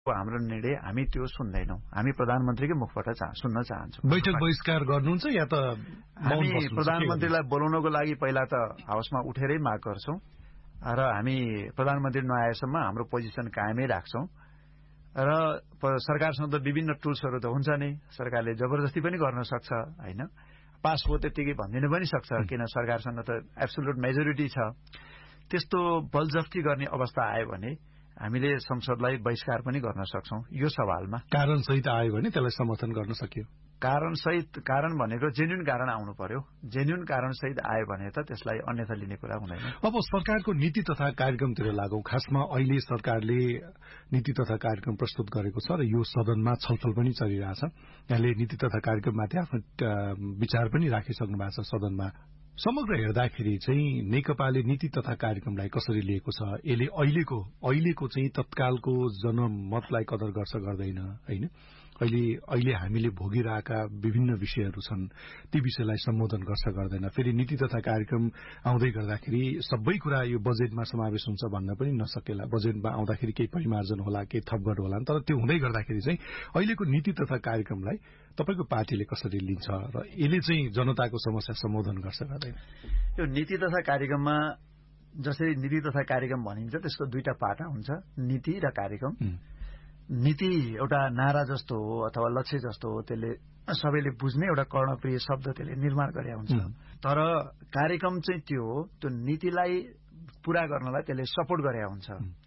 हाम्रो निर्णय हामी त्यो सुन्दैनौं। हामी प्रधानमन्त्रीकै मुखबाट सुन्न चाहन्छौं। बैठक बहिष्कार गर्नुहुन्छ या त हामी प्रधानमन्त्रीलाई बोलाउनको लागि पहिला त हाउसमा उठेरै माग गर्छौं र हामी प्रधानमन्त्री नआएसम्म हाम्रो पोजिसन कायमै राख्छौं र सरकारसँग त विभिन्न टुल्सहरू त हुन्छ नै। सरकारले जबरजस्ती पनि गर्न सक्छ हैन, पास हो त्यतिकै भनिदिन पनि सक्छ, किन सरकारसँग त एब्सोल्युट मेजोरिटी छ। त्यस्तो बलजफ्ती गर्ने अवस्था आयो भने हामीले संसदलाई बहिष्कार पनि गर्न सक्छौं। यो सवालमा कारण सहित आयो भने त्यसलाई समर्थन गर्न सकियो। कारण भनेको जेन्युन कारण आउनु पर्यो। जेन्युन कारण सहित आयो भने त त्यसलाई अन्यथा लिने कुरा हुँदैन। अब सरकारको नीति तथा कार्यक्रमतिर लागौं। खासमा अहिले सरकारले नीति तथा कार्यक्रम प्रस्तुत गरेको छ र यो सदनमा छलफल पनि चलिरहेछ। यहाँले नीति तथा कार्यक्रममाथि आफ्नो विचार पनि राखिसक्नु भएको छ सदनमा। समग्र हेर्दाखेरि चाहिँ नेकपाले नीति तथा कार्यक्रमलाई कसरी लिएको छ? यसले अहिलेको चाहिँ तत्कालको जनमतलाई कदर गर्छ गर्दैन हैन? अहिले हामीले भोगिरहेका विभिन्न विषयहरू छन्, ती विषयलाई सम्बोधन गर्छ गर्दैन? फेरि नीति तथा कार्यक्रम आउँदै गर्दाखेरि सबै कुरा यो बजेटमा समावेश हुन्छ भन्न पनि नसकेला। बजेटमा आउँदाखेरि केही परिमार्जन होला, केही थपघट होला, तर त्यो हुँदै गर्दाखेरि चाहिँ अहिलेको नीति तथा कार्यक्रमलाई तपाईको पार्टीले कसरी लिन्छ र यसले चाहिँ जनताको समस्या सम्बोधन गर्छ गर्दैन? यो नीति तथा कार्यक्रममा जसरी नीति तथा कार्यक्रम भनिन्छ त्यसको दुईटा पाटा हुन्छ, नीति र कार्यक्रम। नीति एउटा नारा जस्तो हो अथवा लक्ष्य जस्तो हो, त्यसले सबैले बुझ्ने एउटा कर्णप्रिय शब्द त्यसले निर्माण गरे हुन्छ। तर कार्यक्रम चाहिँ त्यो हो, त्यो नीतिलाई पूरा गर्नलाई त्यसले सपोर्ट गरे हुन्छ।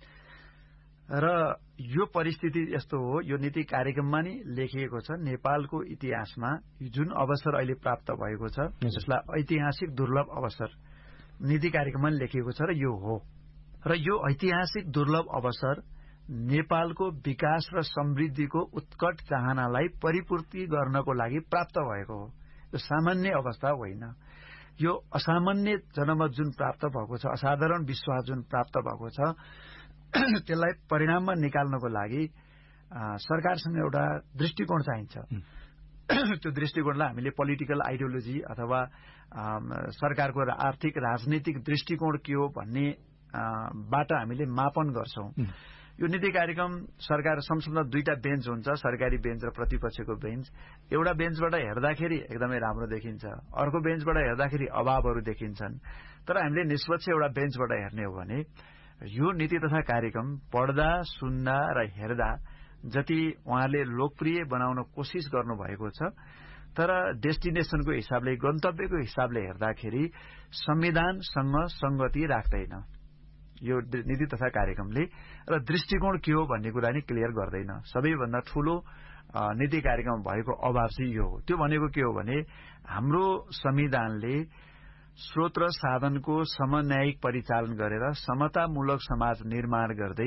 र यो परिस्थिति यस्तो हो, यो नीति कार्यक्रममा नि लेखिएको छ नेपालको इतिहासमा जुन अवसर अहिले प्राप्त भएको छ त्यसलाई ऐतिहासिक दुर्लभ अवसर नीति कार्यक्रममा लेखिएको छ र यो हो। र यो ऐतिहासिक दुर्लभ अवसर नेपालको विकास र समृद्धिको उत्कट चाहनालाई परिपूर्ति गर्नको लागि प्राप्त भएको हो। यो सामान्य अवस्था होइन। यो असामान्य जनमत जुन प्राप्त भएको छ, असाधारण विश्वास जुन प्राप्त भएको छ, त्यसलाई परिणाममा निकाल्नको लागि सरकारसँग एउटा दृष्टिकोण चाहिन्छ। त्यो दृष्टिकोणलाई हामीले पोलिटिकल आइडियोलोजी अथवा सरकारको आर्थिक राजनीतिक दृष्टिकोण के हो भन्ने बाट हामीले मापन गर्छौं। यो नीति कार्यक्रम सरकार संसदमा दुईटा बेन्च हुन्छ, सरकारी बेन्च र प्रतिपक्षको बेन्च। एउटा बेन्चबाट हेर्दाखेरि एकदमै राम्रो देखिन्छ, अर्को बेन्चबाट हेर्दाखेरि अभावहरू देखिन्छन्। तर हामीले निष्पक्ष एउटा बेन्चबाट हेर्ने हो भने यो नीति तथा कार्यक्रम पढ्दा सुन्दा र हेर्दा जति उहाँले लोकप्रिय बनाउन कोशिश गर्नुभएको छ, तर डेस्टिनेसनको हिसाबले गन्तव्यको हिसाबले हेर्दाखेरि संविधानसँग संगति राख्दैन यो नीति तथा कार्यक्रमले। र दृष्टिकोण के हो भन्ने कुरा नि क्लियर गर्दैन। सबैभन्दा ठूलो नीति कार्यक्रम भएको अभाव चाहिँ यो हो। त्यो भनेको के हो भने हाम्रो संविधानले स्रोत र साधनको समन्यायिक परिचालन गरेर समतामूलक समाज निर्माण गर्दै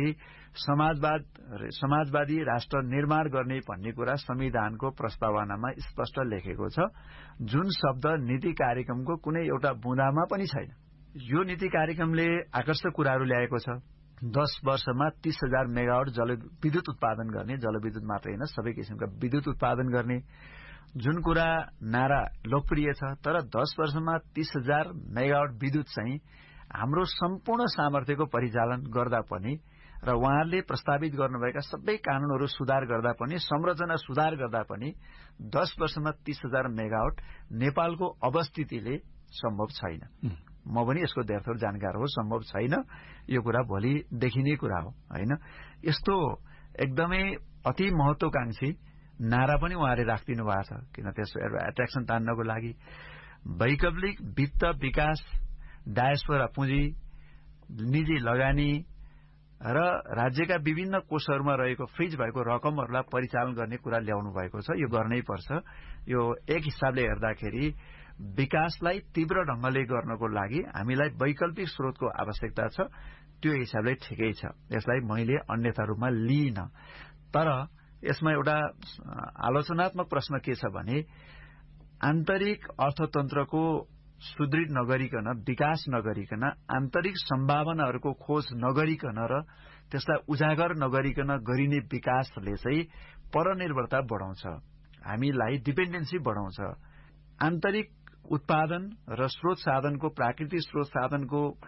समाजवादी राष्ट्र निर्माण गर्ने भन्ने कुरा संविधानको प्रस्तावनामा स्पष्ट लेखेको छ, जुन शब्द नीति कार्यक्रमको कुनै एउटा बुँदामा पनि छैन। यो नीति कार्यक्रमले आकर्षक कुराहरू ल्याएको छ। 10 वर्षमा 30,000 मेगावाट जलविद्युत उत्पादन गर्ने, जलविद्युत मात्रै होइन सबै किसिमका विद्युत उत्पादन गर्ने, जुन कुरा नारा लोकप्रिय छ। तर 10 वर्षमा 30,000 मेगावाट विद्युत चाहिँ हाम्रो सम्पूर्ण सामर्थ्यको परिचालन गर्दा पनि र उहाँहरूले प्रस्तावित गर्नुभएका सबै कानूनहरू सुधार गर्दा पनि, संरचना सुधार गर्दा पनि 10 वर्षमा 30,000 मेगावाट नेपालको अवस्थितिले सम्भव छैन। म पनि यसको धेरथोर जानकार हो, सम्भव छैन। यो कुरा भोलि देखिने कुरा हो हैन। यस्तो एकदमै अति महत्वाकांक्षी नारा पनि उहाँले राखिदिनु भएको छ, किन त्यसको एट्र्याक्सन तान्नको लागि वैकल्पिक वित्त विकास, डायस्पोरा पुँजी, निजी लगानी र राज्यका विभिन्न कोषहरूमा रहेको फ्रिज भएको रकमहरूलाई परिचालन गर्ने कुरा ल्याउनु भएको छ। यो गर्नै पर्छ। यो एक हिसाबले हेर्दाखेरि विकासलाई तीव्र ढंगले गर्नको लागि हामीलाई वैकल्पिक स्रोतको आवश्यकता छ। त्यो हिसाबले ठिकै छ, यसलाई मैले अन्यथा रूपमा लिइन। तर यसमा एउटा आलोचनात्मक प्रश्न के छ भने आन्तरिक अर्थतन्त्रको सुदृढ नगरिकन, विकास नगरिकन, आन्तरिक सम्भावनाहरूको खोज नगरिकन र त्यसलाई उजागर नगरिकन गरिने विकासले चाहिँ परनिर्भरता बढाउँछ, हामीलाई डिपेन्डेन्सी बढाउँछ। आन्तरिक उत्पादन र स्रोत साधनको, प्राकृतिक स्रोत साधनको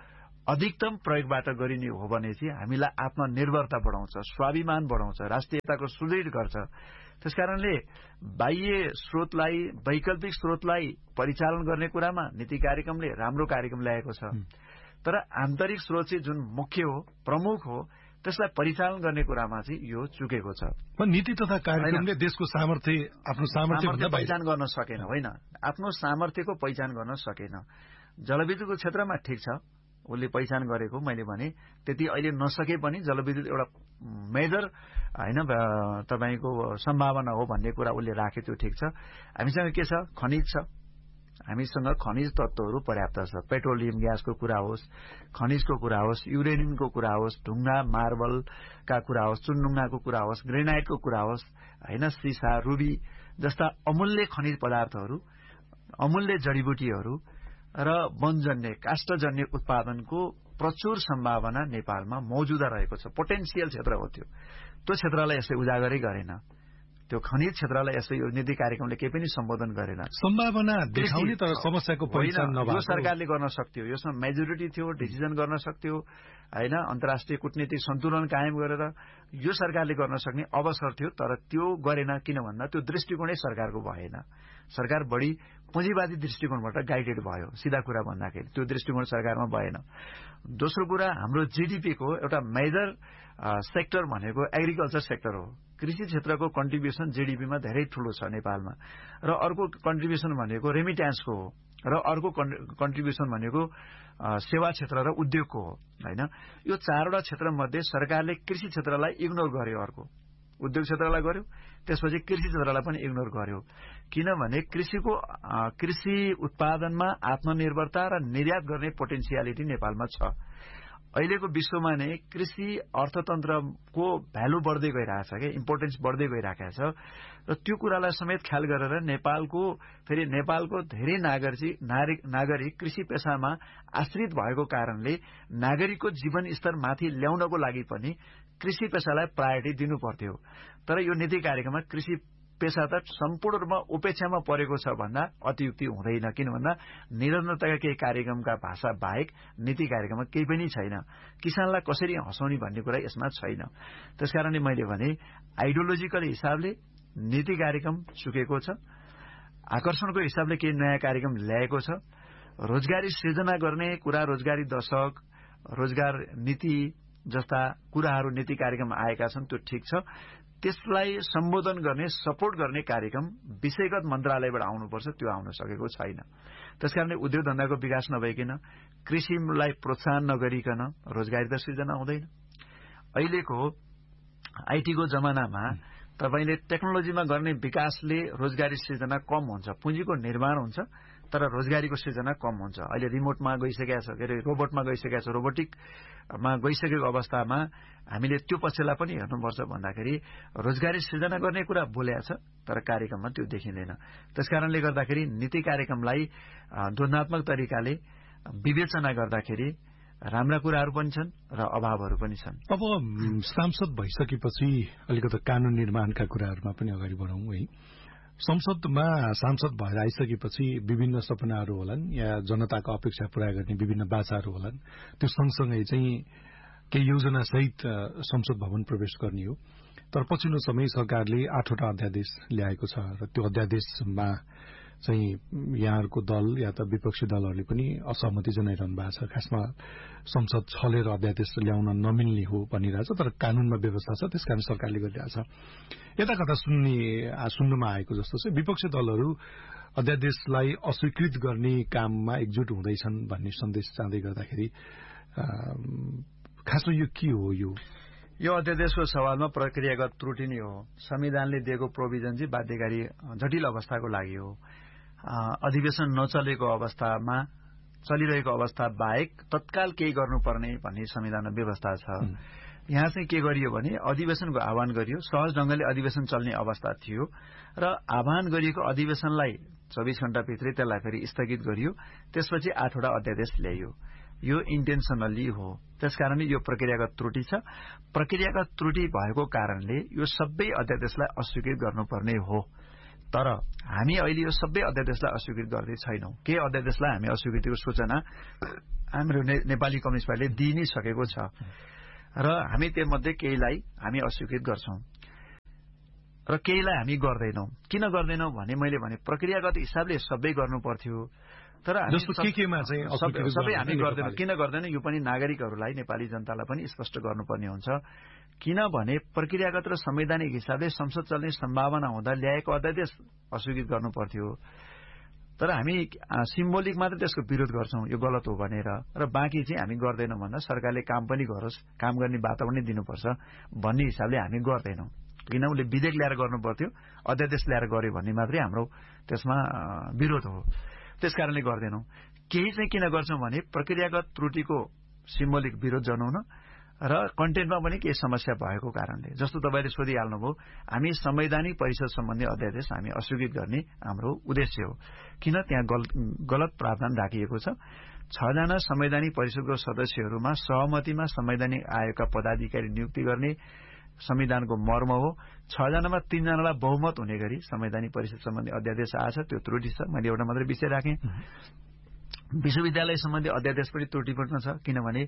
अधिकतम प्रयोगबाट गरिने हो भने चाहिँ हामीलाई आत्मनिर्भरता बढाउँछ, स्वाभिमान बढाउँछ, राष्ट्रियताको सुदृढ गर्छ। त्यसकारणले बाह्य स्रोतलाई, वैकल्पिक स्रोतलाई परिचालन गर्ने कुरामा नीति कार्यक्रमले राम्रो कार्यक्रम ल्याएको छ। तर आन्तरिक स्रोत चाहिँ जुन मुख्य हो, प्रमुख हो, त्यसलाई परिचालन गर्ने कुरामा चाहिँ यो चुकेको छ। नीति तथा कार्यक्रमले देशको सामर्थ्य, आफ्नो सामर्थ्य पहिचान गर्न सकेन। होइन, आफ्नो सामर्थ्यको पहिचान गर्न सकेन। जलविद्युतको क्षेत्रमा ठिक छ, उसले पहिचान गरेको मैले भने त्यति अहिले नसके पनि जलविद्युत एउटा मेजर होइन तपाईँको सम्भावना हो भन्ने कुरा उसले राखे, त्यो ठिक छ। हामीसँग के छ? खनिज छ। हामीसँग खनिज तत्त्वहरू पर्याप्त छ। पेट्रोलियम ग्यासको कुरा होस्, खनिजको कुरा होस्, युरेनियमको कुरा होस्, ढुङ्गा मार्बलका कुरा होस्, चुनढुङ्गाको कुरा होस्, ग्रेनाइटको कुरा होस्, होइन, सिसा, रुबी जस्ता अमूल्य खनिज पदार्थहरू, अमूल्य जडीबुटीहरू र वनजन्य, काष्ठजन्य उत्पादनको प्रचुर सम्भावना नेपालमा मौजुदा रहेको छ। पोटेन्सियल क्षेत्र हो त्यो। त्यो क्षेत्रलाई यसले उजागरै गरेन। त्यो खनिज क्षेत्रलाई यसले यो नीति कार्यक्रमले केही पनि सम्बोधन गरेन। सम्भावना देखाउने तर समस्याको पहिचान नभएको। यो सरकारले गर्न सक्थ्यो, यसमा मेजोरिटी थियो, डिसिजन गर्न सक्थ्यो, होइन, अन्तर्राष्ट्रिय कूटनीतिक सन्तुलन कायम गरेर यो सरकारले गर्न सक्ने अवसर थियो। तर त्यो गरेन। किन भन्दा त्यो दृष्टिकोणै सरकारको भएन। सरकार बढी पुँजीवादी दृष्टिकोणबाट गाइडेड भयो, सिधा कुरा भन्दाखेरि त्यो दृष्टिकोण सरकारमा भएन। दोस्रो कुरा, हाम्रो जीडीपीको एउटा मेजर सेक्टर भनेको एग्रिकल्चर सेक्टर हो। कृषि क्षेत्रको कन्ट्रिब्युसन जीडीपीमा धेरै ठूलो छ नेपालमा। र अर्को कन्ट्रिब्युसन भनेको रेमिट्यान्सको हो, र अर्को कन्ट्रिब्युसन भनेको सेवा क्षेत्र र उद्योगको हो। होइन, यो चारवटा क्षेत्रमध्ये सरकारले कृषि क्षेत्रलाई इग्नोर गर्यो, अर्को उद्योग क्षेत्रलाई गर्यो, त्यसपछि कृषि क्षेत्रलाई पनि इग्नोर गर्यो। किनभने कृषि उत्पादनमा आत्मनिर्भरता र निर्यात गर्ने पोटेन्सियालिटी नेपालमा छ। अहिलेको विश्वमा नै कृषि अर्थतन्त्रको भ्यालु बढ्दै गइरहेछ के, इम्पोर्टेन्स बढ्दै गइरहेको छ। र त्यो कुरालाई समेत ख्याल गरेर नेपालको धेरै नागरिक कृषि पेसामा आश्रित भएको कारणले नागरिकको जीवन स्तर माथि ल्याउनको लागि पनि कृषि पेसालाई प्रायोरिटी दिनु पर्थ्यो। तर यो नीति कार्यक्रममा कृषि पेसा त सम्पूर्ण रूपमा उपेक्षामा परेको छ भन्दा अतियुक्ति हुँदैन। किन भन्दा निरन्तरताका केही कार्यक्रमका भाषा बाहेक नीति कार्यक्रममा केही पनि छैन। किसानलाई कसरी हँसाउने भन्ने कुरा यसमा छैन। त्यसकारणले मैले भने आइडियोलोजिकल हिसाबले नीति कार्यक्रम चुकेको छ। आकर्षणको हिसाबले केही नयाँ कार्यक्रम ल्याएको छ। रोजगारी सृजना गर्ने कुरा, रोजगारी दशक, रोजगार नीति जस्ता कुराहरू नीति कार्यक्रम आएका छन्, त्यो ठिक छ। त्यसलाई सम्बोधन गर्ने, सपोर्ट गर्ने कार्यक्रम विषयगत मन्त्रालयबाट आउनुपर्छ, त्यो आउन सकेको छैन। त्यसकारणले उद्योग धन्दाको विकास नभइकन, कृषिलाई प्रोत्साहन नगरिकन रोजगारी त सृजना हुँदैन। अहिलेको आइटीको जमानामा तपाईँले टेक्नोलोजीमा गर्ने विकासले रोजगारी सृजना कम हुन्छ, पुँजीको निर्माण हुन्छ, तर रोजगारीको सृजना कम हुन्छ। अहिले रिमोटमा गइसकेको छ, के अरे रोबोटमा गइसकेको छ, रोबोटिकमा गइसकेको अवस्थामा हामीले त्यो पक्षलाई पनि हेर्नुपर्छ। भन्दाखेरि रोजगारी सृजना गर्ने कुरा बोलेको छ, तर कार्यक्रममा त्यो देखिँदैन। त्यसकारणले गर्दाखेरि नीति कार्यक्रमलाई द्वन्द्वात्मक तरिकाले विवेचना गर्दाखेरि राम्रा कुराहरू पनि छन् र अभावहरू पनि छन्। अब सांसद भइसकेपछि अलिकति कानून निर्माणका कुराहरूमा पनि अगाडि बढौँ है। संसदमा सांसद भएर आइसकेपछि विभिन्न सपनाहरू होलान् या जनताको अपेक्षा पूरा गर्ने विभिन्न बाचाहरू होलान्। त्यो सँगसँगै चाहिँ केही योजना सहित संसद भवन प्रवेश गर्ने हो। तर पछिल्लो समय सरकारले 8वटा अध्यादेश ल्याएको छ र त्यो अध्यादेशमा चाहिँ यहाँहरूको दल या त विपक्षी दलहरूले पनि असहमति जनाइरहनु भएको छ। खासमा संसद छलेर अध्यादेश ल्याउन नमिल्ने हो भनिरहेछ, तर कानूनमा व्यवस्था छ, त्यसकारण सरकारले गरिरहेछ। यता कता सुन्नुमा आएको जस्तो चाहिँ विपक्षी दलहरू अध्यादेशलाई अस्वीकृत गर्ने काममा एकजुट हुँदैछन् भन्ने सन्देश जाँदै गर्दाखेरि खासमा यो के हो? यो अध्यादेशको सवालमा प्रक्रियागत त्रुटि नै हो। संविधानले दिएको प्रोभिजन चाहिँ बाध्यकारी जटिल अवस्थाको लागि हो। अधिवेशन नचलेको अवस्थामा, चलिरहेको अवस्था बाहेक तत्काल केही गर्नुपर्ने भन्ने संविधानमा व्यवस्था छ। यहाँ चाहिँ के गरियो भने अधिवेशनको आह्वान गरियो, सहज ढंगले अधिवेशन चल्ने अवस्था थियो र आह्वान गरिएको अधिवेशनलाई 24 घण्टाभित्रै त्यसलाई फेरि स्थगित गरियो। त्यसपछि 8वटा अध्यादेश ल्याइयो। यो इन्टेन्सनली हो। त्यसकारणले यो प्रक्रियागत त्रुटि छ। प्रक्रियागत त्रुटि भएको कारणले यो सबै अध्यादेशलाई अस्वीकृत गर्नुपर्ने हो। तर हामी अहिले यो सबै अध्यादेशलाई अस्वीकृत गर्दै छैनौं। के अध्यादेशलाई हामी अस्वीकृतिको सूचना हाम्रो नेपाली कम्युनिस्ट पार्टीले दिइ नै सकेको छ र हामी त्यसमध्ये केहीलाई हामी अस्वीकृत गर्छौं र केहीलाई हामी गर्दैनौं। किन गर्दैनौं भने मैले भने प्रक्रियागत हिसाबले सबै गर्नु पर्थ्यो, तर सबै हामी गर्दैनौं। किन गर्दैनौं यो पनि नागरिकहरूलाई, नेपाली जनतालाई पनि स्पष्ट गर्नुपर्ने हुन्छ। किनभने प्रक्रियागत र संवैधानिक हिसाबले संसद चल्ने सम्भावना हुँदा ल्याएको अध्यादेश अस्वीकृत गर्नु पर्थ्यो, तर हामी सिम्बोलिक मात्र त्यसको विरोध गर्छौं यो गलत हो भनेर, र बाँकी चाहिँ हामी गर्दैनौं भन्दा सरकारले काम पनि गरोस्, काम गर्ने वातावरण दिनुपर्छ भन्ने हिसाबले हामी गर्दैनौं। किन उसले विधेयक ल्याएर गर्नु पर्थ्यो, अध्यादेश ल्याएर गर्यो भन्ने मात्रै हाम्रो त्यसमा विरोध हो, त्यसकारणले गर्दैनौं। केही चाहिँ किन गर्छौं भने प्रक्रियागत त्रुटिको सिम्बोलिक विरोध जनाउन र कन्टेन्टमा पनि केही समस्या भएको कारणले। जस्तो तपाईले सोधिहाल्नुभयो, हामी संवैधानिक परिषद सम्बन्धी अध्यादेश हामी अस्वीकृत गर्ने हाम्रो उद्देश्य हो। किन त्यहाँ गलत प्रावधान राखिएको छ। 6 जना संवैधानिक परिषदको सदस्यहरूमा सहमतिमा संवैधानिक आयोगका पदाधिकारी नियुक्ति गर्ने संविधानको मर्म हो। 6 जनामा 3 जनालाई बहुमत हुने गरी संवैधानिक परिषद सम्बन्धी अध्यादेश आएछ, त्यो त्रुटि छ। मैले एउटा मात्रै विषय राखेँ। विश्वविद्यालय सम्बन्धी अध्यादेश पनि त्रुटिपूर्ण छ, किनभने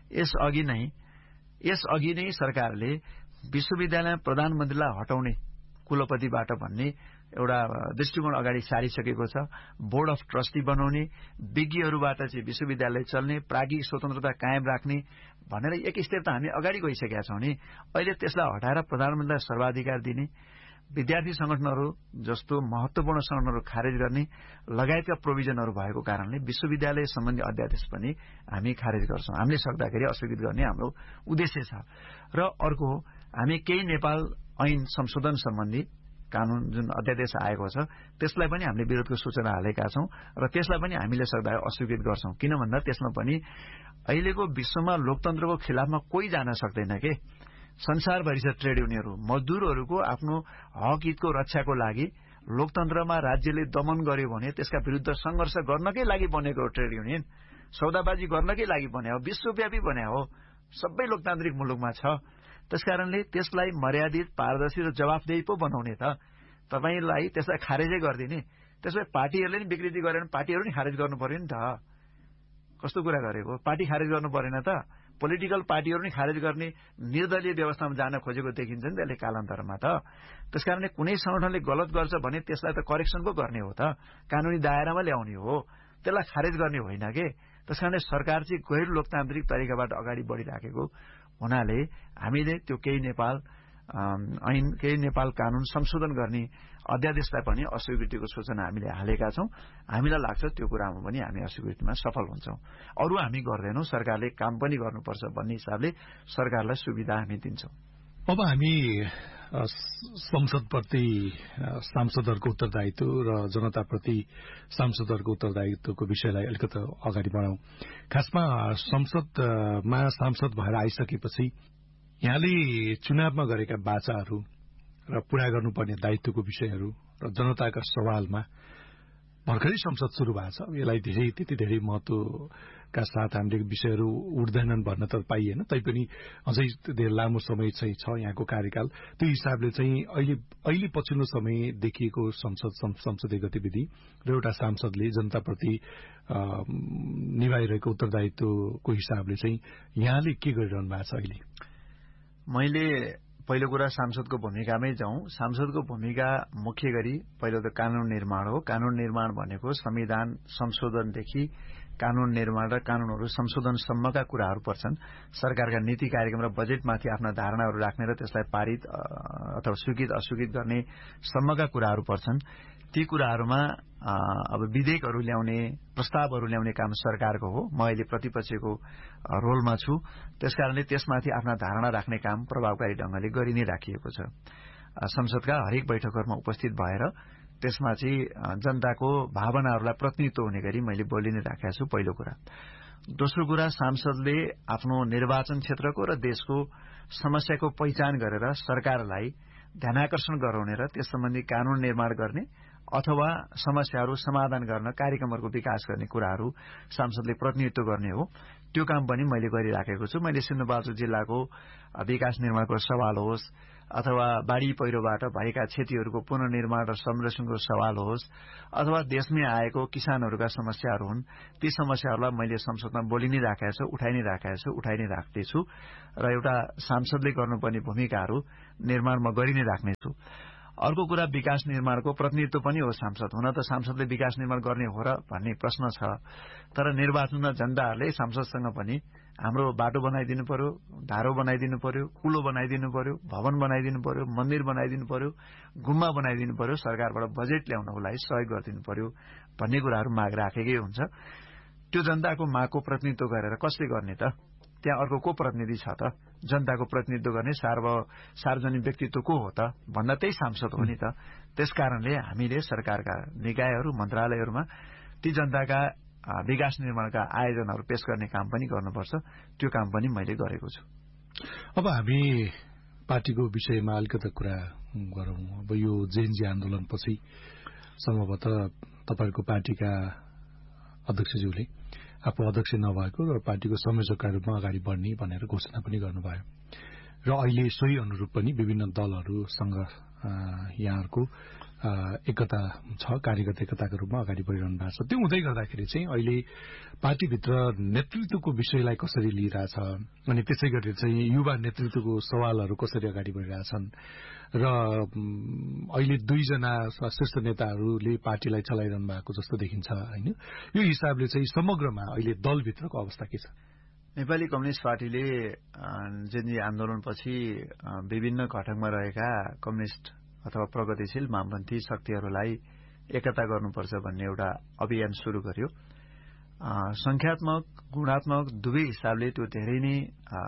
यसअघि नै सरकारले विश्वविद्यालयमा प्रधानमन्त्रीलाई हटाउने कुलपतिबाट भन्ने एउटा दृष्टिकोण अगाडि सारिसकेको छ। बोर्ड अफ ट्रस्टी बनाउने, विज्ञहरूबाट चाहिँ विश्वविद्यालय चल्ने, प्राज्ञिक स्वतन्त्रता कायम राख्ने भनेर एक स्टेप त हामी अगाडि गइसकेका छौं नि। अहिले त्यसलाई हटाएर प्रधानमन्त्रीलाई सर्वाधिकार दिने, विद्यार्थी संगठनहरू जस्तो महत्वपूर्ण संगठनहरू खारेज गर्ने लगायतका प्रोभिजनहरू भएको कारणले विश्वविद्यालय सम्बन्धी अध्यादेश पनि हामी खारेज गर्छौं। हामीले सक्दाखेरि अस्वीकृत गर्ने हाम्रो उद्देश्य छ। र अर्को, हामी केही नेपाल ऐन संशोधन सम्बन्धी कानून जुन अध्यादेश आएको छ त्यसलाई पनि हामीले विरोधको सूचना हालेका छौं र त्यसलाई पनि हामीले सक्दा अस्वीकृत गर्छौं। किन भन्दा त्यसमा पनि अहिलेको विश्वमा लोकतन्त्रको खिलाफमा कोही जान सक्दैन के। संसारभरि छ ट्रेड युनियनहरू, मजदुरहरूको आफ्नो हक हितको रक्षाको लागि लोकतन्त्रमा राज्यले दमन गर्यो भने त्यसका विरुद्ध संघर्ष गर्नकै लागि बनेको हो ट्रेड युनियन, सौदाबाजी गर्नकै लागि बने हो, विश्वव्यापी बने हो, सबै लोकतान्त्रिक मुलुकमा छ। त्यसकारणले त्यसलाई मर्यादित, पारदर्शी र जवाफदेही पो बनाउने त। तपाईलाई त्यसलाई खारेजै गरिदिने, त्यसलाई पार्टीहरूले नि विकृति गरेन, पार्टीहरू नि खारेज गर्नु पर्यो नि त। कस्तो कुरा गरेको, पार्टी खारेज गर्नु परेन त। पोलिटिकल पार्टीहरू नि खारेज गर्ने निर्दलीय व्यवस्थामा जान खोजेको देखिन्छ नि त्यसले कालान्तरमा त। त्यसकारणले कुनै संगठनले गलत गर्छ भने त्यसलाई त करेक्सन पो गर्ने हो त, कानूनी दायरामा ल्याउने हो, त्यसलाई खारेज गर्ने होइन के। त्यसकारणले सरकार चाहिँ गैर लोकतान्त्रिक तरिकाबाट अगाडि बढिराखेको हुनाले हामीले त्यो केही नेपाल कानून संशोधन गर्ने अध्यादेशलाई पनि अस्वीकृतिको सूचना हामीले हालेका छौं। हामीलाई लाग्छ त्यो कुरामा पनि हामी अस्वीकृतिमा सफल हुन्छौं। अरू हामी गर्दैनौं, सरकारले काम पनि गर्नुपर्छ भन्ने हिसाबले सरकारलाई सुविधा हामी दिन्छौं। अब हामी संसदप्रति सांसदहरूको उत्तरदायित्व र जनताप्रति सांसदहरूको उत्तरदायित्वको विषयलाई अलिकति अगाडि बढाउँ। खासमा संसदमा सांसद भएर आइसकेपछि यहाँले चुनावमा गरेका बाचाहरू र पूरा गर्नुपर्ने दायित्वको विषयहरू र जनताका सवालमा भर्खरै संसद शुरू भएको छ। यसलाई त्यति धेरै महत्वका साथ हामीले विषयहरू उठ्दैनन् भन्न त पाइएन, तैपनि अझै धेरै लामो समय चाहिँ छ यहाँको कार्यकाल। त्यो हिसाबले चाहिँ अहिले पछिल्लो समय देखिएको संसदीय गतिविधि र एउटा सांसदले जनताप्रति निभाइरहेको उत्तरदायित्वको हिसाबले चाहिँ यहाँले के गरिरहनु भएको छ अहिले? मैले पहिलो कुरा सांसदको भूमिकामै जाउँ। सांसदको भूमिका मुख्य गरी पहिलो त कानून निर्माण हो। कानून निर्माण भनेको संविधान संशोधनदेखि कानून निर्माण र कानूनहरू संशोधनसम्मका कुराहरू पर्छन्। सरकारका नीति कार्यक्रम र बजेटमाथि आफ्ना धारणाहरू राख्ने र त्यसलाई पारित अथवा स्वीकृत अस्वीकृत गर्ने सम्मका कुराहरू पर्छन्। ती कुराहरूमा अब विधेयकहरू ल्याउने, प्रस्तावहरू ल्याउने काम सरकारको हो। म अहिले प्रतिपक्षको रोलमा छु, त्यसकारणले त्यसमाथि आफ्ना धारणा राख्ने काम प्रभावकारी ढंगले गरि नै राखिएको छ। संसदका हरेक बैठकहरूमा उपस्थित भएर त्यसमा चाहिँ जनताको भावनाहरूलाई प्रतिनिधित्व हुने गरी मैले बोलि नै राखेको छु, पहिलो कुरा। दोस्रो कुरा, सांसदले आफ्नो निर्वाचन क्षेत्रको र देशको समस्याको पहिचान गरेर सरकारलाई ध्यानाकर्षण गराउने र त्यस सम्बन्धी कानून निर्माण गर्ने अथवा समस्याहरू समाधान गर्न कार्यक्रमहरूको विकास गर्ने कुराहरू सांसदले प्रतिनिधित्व गर्ने हो। त्यो काम पनि मैले गरिराखेको छु। मैले सिन्धुपाल्चोक जिल्लाको विकास निर्माणको सवाल होस् अथवा बाढी पहिरोबाट भएका क्षतिहरूको पुनर्निर्माण र संरक्षणको सवाल होस् अथवा देशमै आएको किसानहरूका समस्याहरू हुन्, ती समस्याहरूलाई मैले संसदमा बोलि नै राखेको छु, उठाइ नै राखेको छु, उठाइ नै राख्दैछु र एउटा सांसदले गर्नुपर्ने भूमिकाहरू निर्माण म गरि नै राख्नेछु। अर्को कुरा विकास निर्माणको प्रतिनिधित्व पनि हो सांसद। हुन त सांसदले विकास निर्माण गर्ने हो र भन्ने प्रश्न छ, तर निर्वाचनमा जनताहरूले सांसदसँग पनि हाम्रो बाटो बनाइदिनु पर्यो, धारो बनाइदिनु पर्यो, कुलो बनाइदिनु पर्यो, भवन बनाइदिनु पर्यो, मन्दिर बनाइदिनु पर्यो, गुम्बा बनाइदिनु पर्यो, सरकारबाट बजेट ल्याउनको लागि सहयोग गरिदिनु पर्यो भन्ने कुराहरू माग राखेकै हुन्छ। त्यो जनताको मागको प्रतिनिधित्व गरेर कसले गर्ने त? त्यहाँ अर्को को प्रतिनिधि छ त? जनताको प्रतिनिधित्व गर्ने सार्वजनिक व्यक्तित्व को हो त भन्दा त्यही सांसद हो नि त। त्यसकारणले हामीले सरकारका निकायहरू मन्त्रालयहरूमा ती जनताका विकास निर्माणका आयोजनाहरू पेश गर्ने काम पनि गर्नुपर्छ। त्यो काम पनि मैले गरेको छु। अब हामी पार्टीको विषयमा अलिकति कुरा गरौँ। अब यो जेएनजी आन्दोलनपछि सम्भवतः तपाईँको पार्टीका अध्यक्षज्यूले आफू अध्यक्ष नभएको र पार्टीको संयोजकका रूपमा अगाडि बढ्ने भनेर घोषणा पनि गर्नुभयो र अहिले सोही अनुरूप पनि विभिन्न दलहरूसँग यहाँहरूको एकता छ, कार्यगत एकताको रूपमा अगाडि बढिरहनु भएको छ। त्यो हुँदै गर्दाखेरि चाहिँ अहिले पार्टीभित्र नेतृत्वको विषयलाई कसरी लिइरहेछ अनि त्यसै गरी चाहिँ युवा नेतृत्वको सवालहरू कसरी अगाडि बढिरहेछन् र अहिले दुईजना शीर्ष नेताहरूले पार्टीलाई चलाइरहनु भएको जस्तो देखिन्छ होइन। यो हिसाबले चाहिँ समग्रमा अहिले दलभित्रको अवस्था के छ? नेपाली कम्युनिस्ट पार्टीले जेएनजी आन्दोलनपछि विभिन्न घटकमा रहेका कम्युनिस्ट अथवा प्रगतिशील वामपन्थी शक्तिहरूलाई एकता गर्नुपर्छ भन्ने एउटा अभियान शुरू गर्यो। संख्यात्मक गुणात्मक दुवै हिसाबले त्यो धेरै नै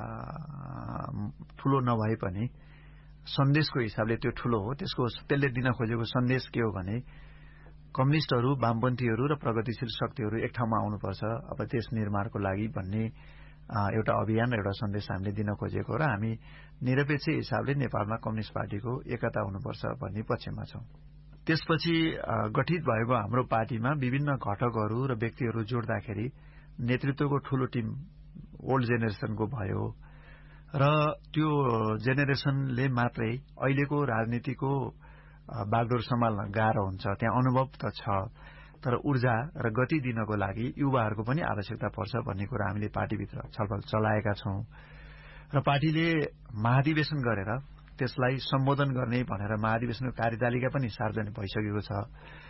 ठूलो नभए पनि सन्देशको हिसाबले त्यो ठूलो हो। त्यसले दिन खोजेको सन्देश के हो भने कम्युनिस्टहरू, वामपन्थीहरू र प्रगतिशील शक्तिहरू एक ठाउँमा आउनुपर्छ अब देश निर्माणको लागि भन्ने एउटा अभियान र एउटा सन्देश हामीले दिन खोजेको र हामी निरपेक्ष हिसाबले नेपालमा कम्युनिस्ट पार्टीको एकता हुनुपर्छ भन्ने पक्षमा छौं। त्यसपछि गठित भएको हाम्रो पार्टीमा विभिन्न घटकहरू र व्यक्तिहरू जोड्दाखेरि नेतृत्वको ठूलो टिम ओल्ड जेनेरेसनको भयो र त्यो जेनेरेसनले मात्रै अहिलेको राजनीतिको बागडोर सम्हाल्न गाह्रो हुन्छ। त्यहाँ अनुभव त छ, तर ऊर्जा र गति दिनको लागि युवाहरूको पनि आवश्यकता पर्छ भन्ने कुरा हामीले पार्टीभित्र छलफल चलाएका छौं र पार्टीले महाधिवेशन गरेर त्यसलाई सम्बोधन गर्ने भनेर महाधिवेशनको कार्यतालिका पनि सार्वजनिक भइसकेको छ।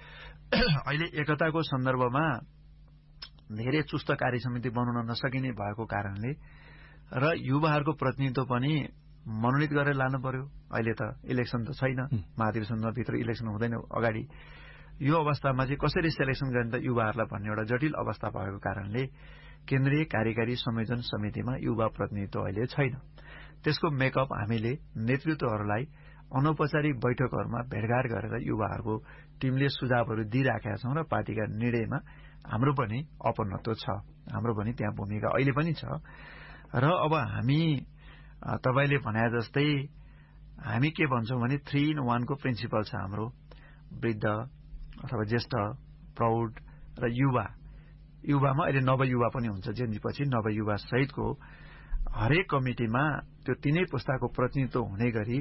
अहिले एकताको सन्दर्भमा धेरै चुस्त कार्यसमिति बनाउन नसकिने भएको कारणले र युवाहरूको प्रतिनिधित्व पनि मनोनित गरेर लानु पर्यो। अहिले त इलेक्सन त छैन, महाधिवेशनमा भित्र इलेक्सन हुँदैन अगाडि। यो अवस्थामा चाहिँ कसरी सेलेक्सन गर्ने त युवाहरूलाई भन्ने एउटा जटिल अवस्था भएको कारणले केन्द्रीय कार्यकारी संयोजन समितिमा युवा प्रतिनिधित्व अहिले छैन। त्यसको मेकअप हामीले नेतृत्वहरूलाई अनौपचारिक बैठकहरूमा भेटघाट गरेर युवाहरूको टिमले सुझावहरू दिइराखेका छौं र पार्टीका निर्णयमा हाम्रो पनि अपनत्व छ, हाम्रो पनि त्यहाँ भूमिका अहिले पनि छ। र अब हामी तपाईले भने जस्तै हामी के भन्छौं भने 3 in 1 को प्रिन्सिपल छ हाम्रो। वृद्ध अथवा ज्येष्ठ, प्रौढ र युवा। युवामा अहिले नवयुवा पनि हुन्छ। जेएनजी पछि नवयुवा सहितको हरेक कमिटीमा त्यो तीनै पुस्ताको प्रतिनिधित्व हुने गरी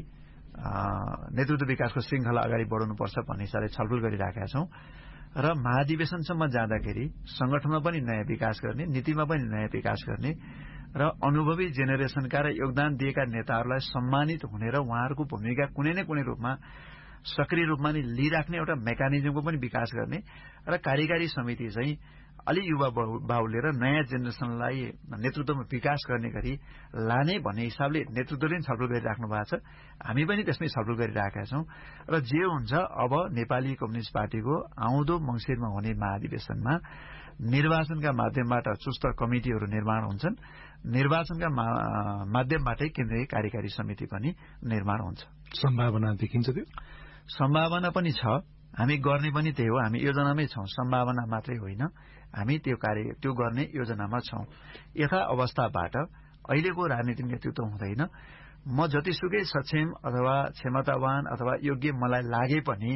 नेतृत्व विकासको श्रृंखला अगाडि बढाउनुपर्छ भन्ने हिसाबले छलफल गरिराखेका छौं र महाधिवेशनसम्म जाँदाखेरि संगठनमा पनि नयाँ विकास गर्ने, नीतिमा पनि नयाँ विकास गर्ने र अनुभवी जेनेरेसनका र योगदान दिएका नेताहरूलाई सम्मानित हुने र उहाँहरूको भूमिका कुनै न कुनै रूपमा सक्रिय रूपमा नै लिइराख्ने एउटा मेकानिजमको पनि विकास गर्ने र कार्यकारी समिति चाहिँ अलि युवा बाहुल्य र नयाँ जेनेरेसनलाई नेतृत्वमा विकास गर्ने गरी लाने भन्ने हिसाबले नेतृत्वले छलफल गरिराख्नु भएको छ। हामी पनि त्यसमै छलफल गरिराखेका छौं र जे हुन्छ अब नेपाली कम्युनिस्ट पार्टीको आउँदो मंसिरमा हुने महाधिवेशनमा निर्वाचनका माध्यमबाट चुस्त कमिटिहरू निर्माण हुन्छन्। निर्वाचनका माध्यमबाटै केन्द्रीय कार्यकारी समिति पनि निर्माण हुन्छ। सम्भावना देखिन्छ? त्यो सम्भावना पनि छ, हामी गर्ने पनि त्यही हो। हामी योजनामै छौं, सम्भावना मात्रै होइन, हामी त्यो गर्ने योजनामा छौं। यथा अवस्थाबाट अहिलेको राजनीतिक नेतृत्व हुँदैन। म जतिसुकै सक्षम अथवा क्षमतावान अथवा योग्य मलाई लागे पनि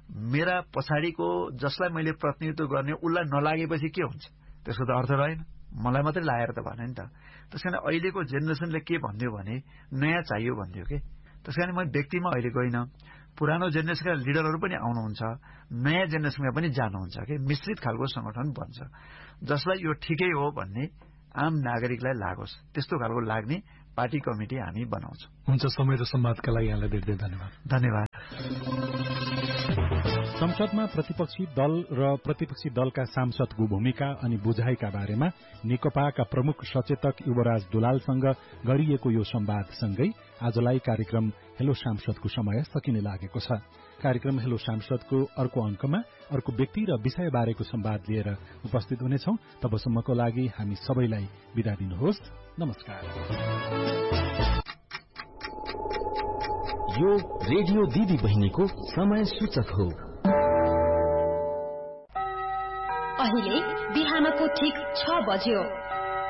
मेरा पछाडिको जसलाई मैले प्रतिनिधित्व गर्ने उसलाई नलागेपछि के हुन्छ? त्यसको त अर्थ रहेन। मलाई मात्रै लागेर त भएन नि त। त्यसकारण अहिलेको जेनेरेसनले के भन्दियो भने नयाँ चाहियो भन्दियो के। त्यसकारण म व्यक्तिमा अहिले गइन, पुरानो जेनेरेसनका लिडरहरू पनि आउनुहुन्छ, नयाँ जेनेरेसनका पनि जानुहुन्छ के, मिश्रित खालको संगठन बन्छ जसलाई यो ठिकै हो भन्ने आम नागरिकलाई लागोस्, त्यस्तो खालको लाग्ने पार्टी कमिटी हामी बनाउँछौँ। हुन्छ, समय र संवादका लागि यहाँलाई धेरै धेरै धन्यवाद। धन्यवाद। संसदमा प्रतिपक्षी दल र प्रतिपक्षी दलका सांसदको भूमिका अनि बुझाइका बारेमा नेकपाका प्रमुख सचेतक युवराज दुलालसँग गरिएको यो संवादसँगै आजलाई कार्यक्रम हेलो सांसदको समय सकिने लागेको छ। कार्यक्रम हेलो सांसदको अर्को अंकमा अर्को व्यक्ति र विषय बारेको संवाद लिएर उपस्थित हुनेछौं। तबसम्मको लागि हामी सबैलाई बिदा दिनुहोस्। नमस्कार। यो रेडियो दिदी बहिनीको समय सूचक हो। अहिले बिहानको ठीक 6 बज्यो।